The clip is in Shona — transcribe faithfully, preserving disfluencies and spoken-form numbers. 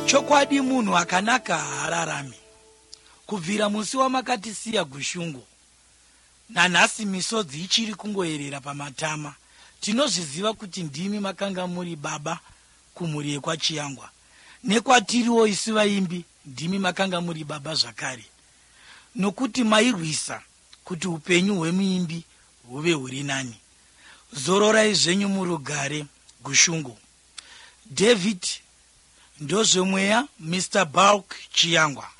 Chokwadi munhu akanaka haararami. Kubvira musi wamakatisiya Gushungu, nanhasi misodzi ichiri kungoerera pamatama, tinozviziva kuti ndimi makanga muri baba kumhuri yekwaChiyangwa, nekwatiriwo isu vaimbi ndimi makanga muri baba zvakare, nokuti mairwisa kuti upenyu hwemuimbi huve huri nani. Zororai zvenyu murugare, Gushungu. David Ndozvemweya, Mister Bulk Chiyangwa.